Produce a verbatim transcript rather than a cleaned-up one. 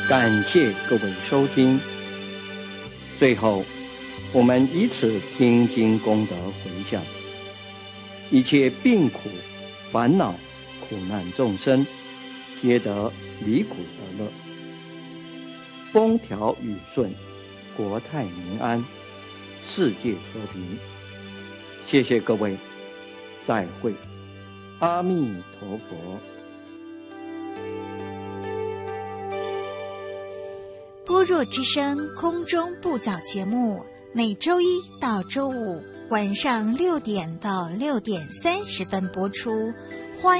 感谢各位收听。最后，我们以此听经功德回向，一切病苦、烦恼、苦难众生，皆得离苦得乐，风调雨顺，国泰民安，世界和平。谢谢各位，再会，阿弥陀佛。 般若之声空中布教节目，每周一到周五晚上六点到六点三十分播出，